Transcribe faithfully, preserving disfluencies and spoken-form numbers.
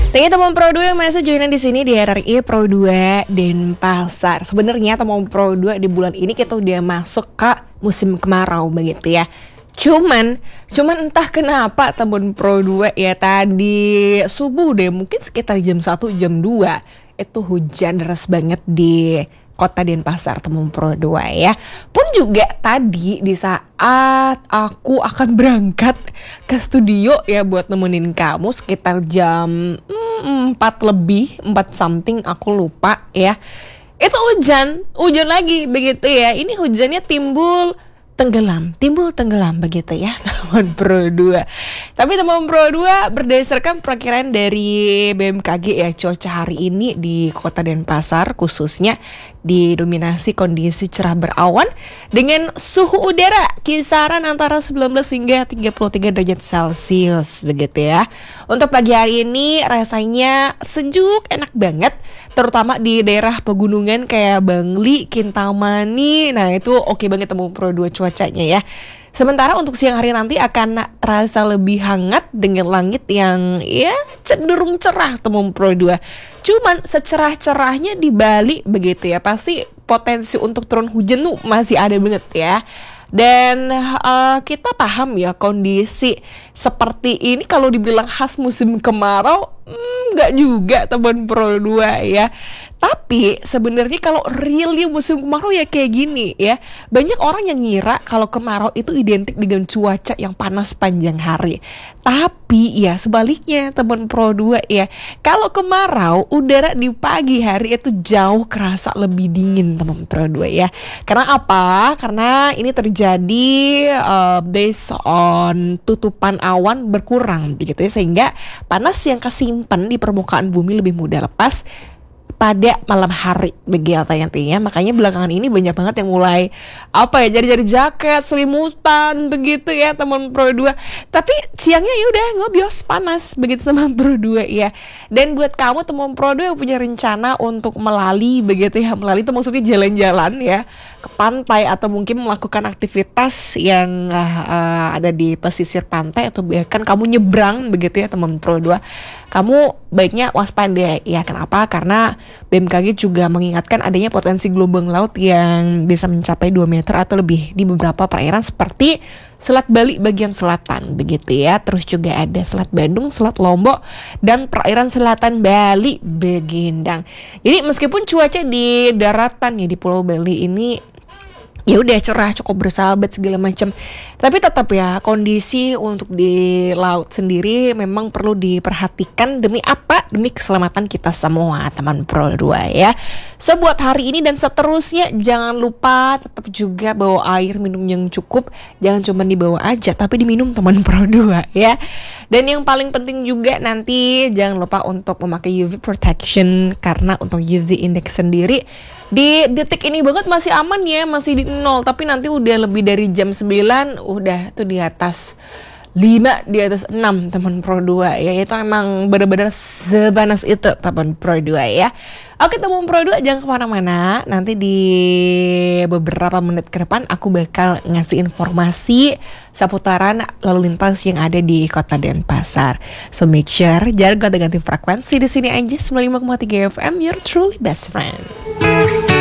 Thank you teman Pro dua yang masih joinan di sini di R R I Pro dua Denpasar. Sebenarnya teman Pro dua di bulan ini kita udah masuk ke musim kemarau begitu ya. Cuman, cuman entah kenapa teman Pro dua ya tadi subuh deh mungkin sekitar jam satu jam dua itu hujan deras banget di Kota Denpasar teman Pro dua ya. Pun juga tadi di saat aku akan berangkat ke studio ya buat nemenin kamu sekitar jam hmm, empat lebih, empat something aku lupa ya. Itu hujan, hujan lagi begitu ya. Ini hujannya timbul tenggelam, timbul tenggelam begitu ya teman Pro dua. Tapi teman Pro dua berdasarkan perkiraan dari B M K G ya, cuaca hari ini di Kota Denpasar khususnya didominasi kondisi cerah berawan dengan suhu udara kisaran antara sembilan belas hingga tiga puluh tiga derajat Celcius begitu ya. Untuk pagi hari ini rasanya sejuk, enak banget, terutama di daerah pegunungan kayak Bangli, Kintamani. Nah itu oke banget teman Pro dua cuacanya ya. Sementara untuk siang hari nanti akan terasa lebih hangat dengan langit yang ya cenderung cerah teman Pro dua. Cuman secerah-cerahnya di Bali begitu ya, pasti potensi untuk turun hujan tuh masih ada banget ya. Dan uh, kita paham ya kondisi seperti ini kalau dibilang khas musim kemarau nggak hmm, juga teman Pro dua ya. Tapi sebenarnya kalau really musim kemarau ya kayak gini ya. Banyak orang yang ngira kalau kemarau itu identik dengan cuaca yang panas panjang hari. Tapi ya sebaliknya teman Pro dua ya. Kalau kemarau udara di pagi hari itu jauh kerasa lebih dingin teman Pro dua ya. Karena apa? Karena ini terjadi uh, based on tutupan awan berkurang begitu ya, sehingga panas yang kesimpan di permukaan bumi lebih mudah lepas pada malam hari begitu intinya. Makanya belakangan ini banyak banget yang mulai apa ya jadi-jadi jaket, selimutan begitu ya teman Pro dua. Tapi siangnya ya udah ngobios panas begitu teman Pro dua ya. Dan buat kamu teman Pro dua yang punya rencana untuk melali begitu ya, melali itu maksudnya jalan-jalan ya ke pantai atau mungkin melakukan aktivitas yang uh, uh, ada di pesisir pantai atau bahkan kamu nyebrang begitu ya teman Pro dua. Kamu baiknya waspada ya. Kenapa? Karena B M K G juga mengingatkan adanya potensi gelombang laut yang bisa mencapai dua meter atau lebih di beberapa perairan seperti Selat Bali bagian selatan begitu ya. Terus juga ada Selat Bandung, Selat Lombok, dan perairan selatan Bali Begindang. Jadi meskipun cuaca di daratan ya di Pulau Bali ini ya udah cerah, cukup bersahabat segala macam, tapi tetap ya kondisi untuk di laut sendiri memang perlu diperhatikan. Demi apa? Demi keselamatan kita semua teman Pro dua ya. So buat hari ini dan seterusnya jangan lupa tetap juga bawa air minum yang cukup. Jangan cuma dibawa aja tapi diminum teman Pro dua ya. Dan yang paling penting juga nanti jangan lupa untuk memakai U V protection, karena untuk U V index sendiri di detik ini banget masih aman ya, masih di nol. Tapi nanti udah lebih dari jam sembilan udah tuh di atas lima, di atas enam teman Pro dua ya. Itu emang benar-benar sepanas itu teman Pro dua ya. Oke teman Pro dua jangan kemana-mana. Nanti di beberapa menit ke depan aku bakal ngasih informasi seputaran lalu lintas yang ada di Kota Denpasar. So make sure jangan ganti-ganti frekuensi di sini aja sembilan puluh lima koma tiga F M, your truly best friend.